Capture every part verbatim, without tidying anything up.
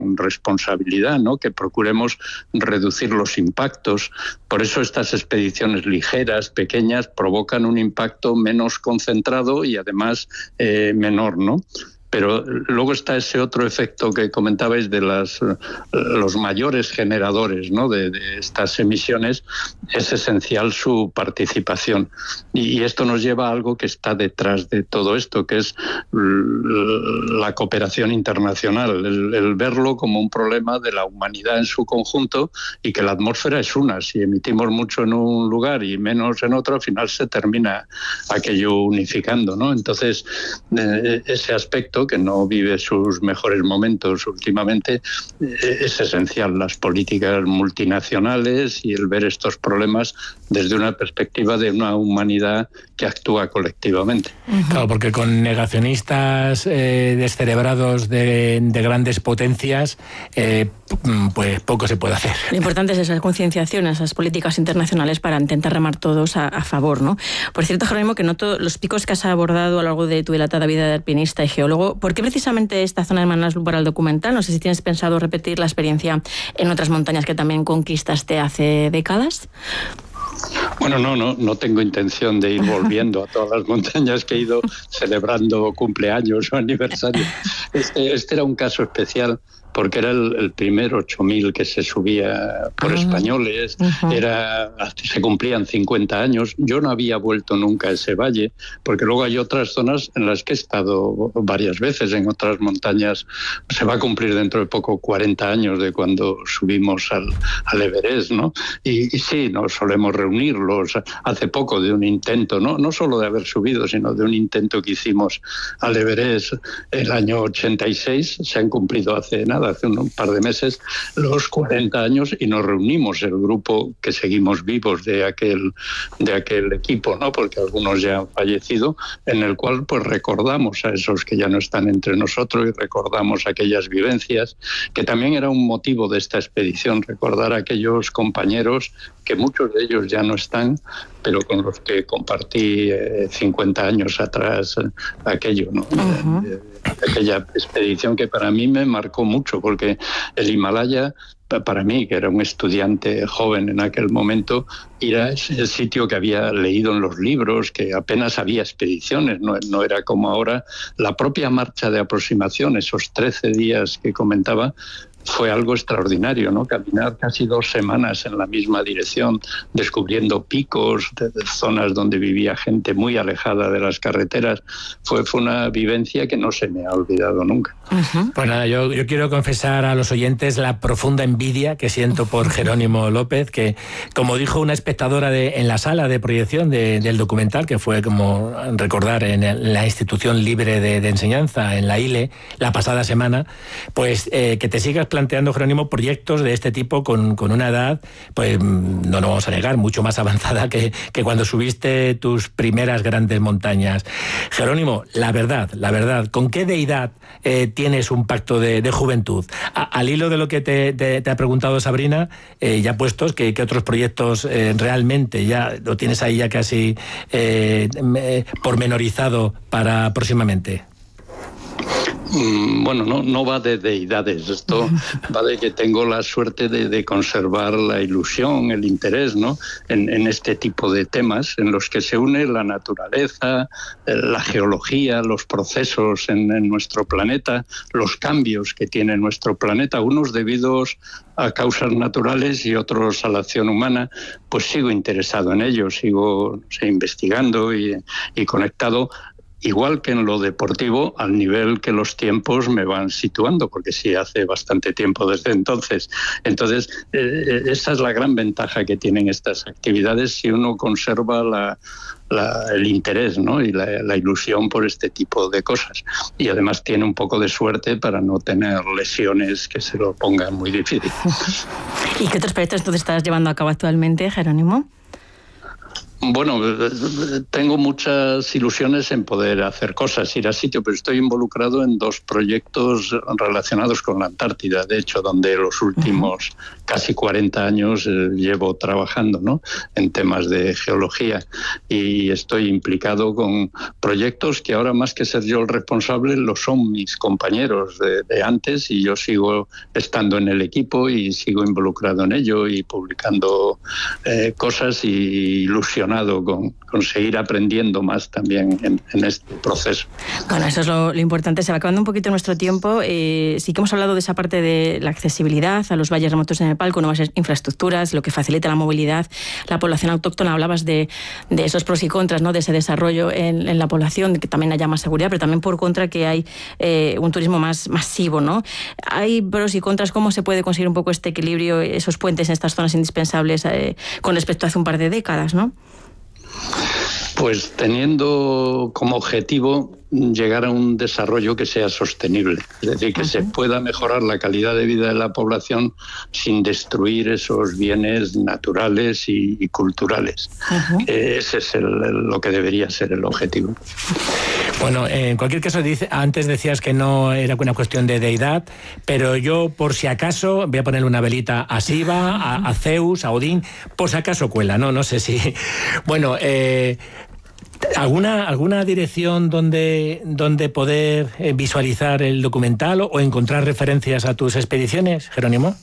responsabilidad, ¿no? Que procuremos reducir los impactos. Por eso estas expediciones ligeras, pequeñas, provocan un impacto menos concentrado y además eh, menor, ¿no? Pero luego está ese otro efecto que comentabais de las, los mayores generadores, ¿no? de, de estas emisiones. Es esencial su participación. Y, y esto nos lleva a algo que está detrás de todo esto, que es la cooperación internacional, el, el verlo como un problema de la humanidad en su conjunto, y que la atmósfera es una. Si emitimos mucho en un lugar y menos en otro, al final se termina aquello unificando, ¿no? Entonces, eh, ese aspecto, que no vive sus mejores momentos últimamente, es esencial. Las políticas multinacionales y el ver estos problemas desde una perspectiva de una humanidad que actúa colectivamente. Claro, porque con negacionistas eh, descerebrados de, de grandes potencias, eh, pues poco se puede hacer. Lo importante es esa concienciación, esas políticas internacionales para intentar remar todos a, a favor, ¿no? Por cierto, Jerónimo, que noto los picos que has abordado a lo largo de tu dilatada vida de alpinista y geólogo. ¿Por qué precisamente esta zona de Manaslu para el documental? No sé si tienes pensado repetir la experiencia en otras montañas que también conquistaste hace décadas. Bueno, no, no, no tengo intención de ir volviendo a todas las montañas que he ido celebrando cumpleaños o aniversarios. Este, este era un caso especial, porque era el, el primer ocho mil que se subía por uh-huh. españoles, uh-huh. era, se cumplían cincuenta años. Yo no había vuelto nunca a ese valle, porque luego hay otras zonas en las que he estado varias veces, en otras montañas. Se va a cumplir dentro de poco cuarenta años de cuando subimos al, al Everest, ¿no? Y, y sí, nos solemos reunirlos. Hace poco de un intento, ¿no? no solo de haber subido, sino de un intento que hicimos al Everest el año ochenta y seis, se han cumplido hace nada, hace un par de meses, los cuarenta años, y nos reunimos el grupo que seguimos vivos de aquel, de aquel equipo, ¿no? Porque algunos ya han fallecido, en el cual pues recordamos a esos que ya no están entre nosotros y recordamos aquellas vivencias, que también era un motivo de esta expedición, recordar a aquellos compañeros que muchos de ellos ya no están, pero con los que compartí eh, cincuenta años atrás eh, aquello, ¿no? Uh-huh. eh, aquella expedición que para mí me marcó mucho, porque el Himalaya, para mí, que era un estudiante joven en aquel momento, era el sitio que había leído en los libros, que apenas había expediciones, no, no era como ahora. La propia marcha de aproximación, esos trece días que comentaba, fue algo extraordinario, ¿no? Caminar casi dos semanas en la misma dirección, descubriendo picos, de, de zonas donde vivía gente muy alejada de las carreteras. Fue, fue una vivencia que no se me ha olvidado nunca. Uh-huh. Pues nada, yo, yo quiero confesar a los oyentes la profunda envidia que siento por Jerónimo López, que, como dijo una espectadora de, en la sala de proyección de, del documental, que fue, como recordar, en el, la Institución Libre de, de Enseñanza, en la I L E, la pasada semana, pues eh, que te sigas planteando, Jerónimo, proyectos de este tipo con, con una edad, pues no nos vamos a negar, mucho más avanzada que, que cuando subiste tus primeras grandes montañas. Jerónimo, la verdad, la verdad, ¿con qué deidad eh, tienes un pacto de, de juventud? A, al hilo de lo que te, te, te ha preguntado Sabrina, eh, ya puestos, ¿qué, qué otros proyectos eh, realmente ya lo tienes ahí ya casi eh, pormenorizado para próximamente? Bueno, no, no va de deidades, esto va de que tengo la suerte de, de conservar la ilusión, el interés, ¿no? en, en este tipo de temas en los que se une la naturaleza, la geología, los procesos en, en nuestro planeta, los cambios que tiene nuestro planeta, unos debidos a causas naturales y otros a la acción humana. Pues sigo interesado en ello, sigo no sé, investigando y, y conectado, igual que en lo deportivo, al nivel que los tiempos me van situando, porque sí hace bastante tiempo desde entonces. Entonces, eh, esa es la gran ventaja que tienen estas actividades si uno conserva la, la, el interés, ¿no? y la, la ilusión por este tipo de cosas. Y además tiene un poco de suerte para no tener lesiones que se lo pongan muy difícil. ¿Y qué otros proyectos tú estás llevando a cabo actualmente, Jerónimo? Bueno, tengo muchas ilusiones en poder hacer cosas, ir a sitio, pero estoy involucrado en dos proyectos relacionados con la Antártida, de hecho, donde los últimos casi cuarenta años eh, llevo trabajando, ¿no?, en temas de geología, y estoy implicado con proyectos que ahora, más que ser yo el responsable, lo son mis compañeros de, de antes, y yo sigo estando en el equipo y sigo involucrado en ello y publicando eh, cosas, y ilusionado con, con seguir aprendiendo más también en, en este proceso. Bueno, eso es lo, lo importante. Se va acabando un poquito nuestro tiempo. Eh, sí que hemos hablado de esa parte de la accesibilidad a los valles remotos en Nepal, con nuevas infraestructuras, lo que facilita la movilidad, la población autóctona. Hablabas de, de esos pros y contras, ¿no?, de ese desarrollo en, en la población, de que también haya más seguridad, pero también por contra que hay eh, un turismo más masivo, ¿no? Hay pros y contras. ¿Cómo se puede conseguir un poco este equilibrio, esos puentes en estas zonas indispensables eh, con respecto a hace un par de décadas, ¿no? Pues teniendo como objetivo llegar a un desarrollo que sea sostenible, es decir, que uh-huh. se pueda mejorar la calidad de vida de la población sin destruir esos bienes naturales y, y culturales. Uh-huh. Eh, ese es el, el, lo que debería ser el objetivo. Bueno, en cualquier caso, dice, antes decías que no era una cuestión de deidad, pero yo, por si acaso, voy a ponerle una velita a Siva, a, a Zeus, a Odín, por si acaso cuela, ¿no? No sé si... Bueno, eh... ¿Alguna, alguna dirección donde, donde poder visualizar el documental o encontrar referencias a tus expediciones, Jerónimo?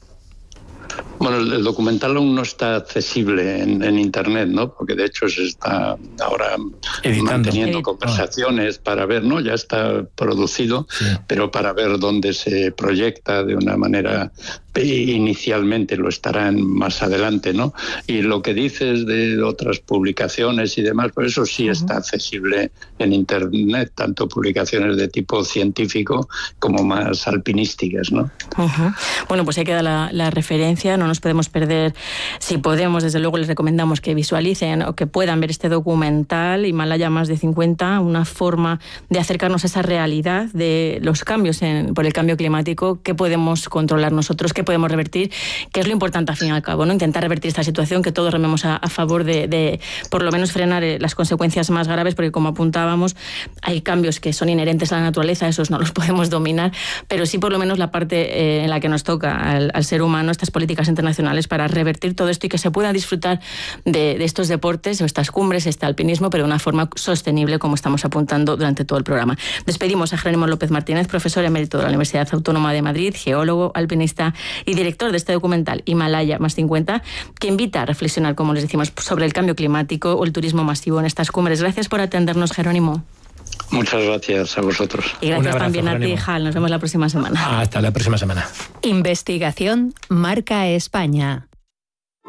Bueno, el, el documental aún no está accesible en, en Internet, ¿no? Porque de hecho se está ahora editando, manteniendo Edit- conversaciones oh. para ver, ¿no? Ya está producido, sí. pero para ver dónde se proyecta de una manera... Inicialmente lo estarán más adelante, ¿no? Y lo que dices de otras publicaciones y demás, pues eso sí uh-huh. está accesible en Internet, tanto publicaciones de tipo científico como más alpinísticas, ¿no? Uh-huh. Bueno, pues ahí queda la, la referencia, no nos podemos perder. Si podemos, desde luego les recomendamos que visualicen o que puedan ver este documental, Himalaya más de cincuenta, una forma de acercarnos a esa realidad de los cambios en, por el cambio climático, que podemos controlar nosotros, que podemos revertir, que es lo importante al fin y al cabo, ¿no? Intentar revertir esta situación, que todos rememos a, a favor de, de, por lo menos, frenar eh, las consecuencias más graves, porque como apuntábamos, hay cambios que son inherentes a la naturaleza, esos no los podemos dominar, pero sí por lo menos la parte eh, en la que nos toca al, al ser humano, estas políticas internacionales para revertir todo esto y que se pueda disfrutar de, de estos deportes, o estas cumbres, este alpinismo, pero de una forma sostenible, como estamos apuntando durante todo el programa. Despedimos a Jerónimo López Martínez, profesor emérito de la Universidad Autónoma de Madrid, geólogo, alpinista y director de este documental Himalaya más cincuenta, que invita a reflexionar, como les decimos, sobre el cambio climático o el turismo masivo en estas cumbres. Gracias por atendernos, Jerónimo. Muchas gracias a vosotros. Y gracias abrazo, también a Jerónimo. ti, Hal. Nos vemos la próxima semana. Hasta la próxima semana. Investigación Marca España.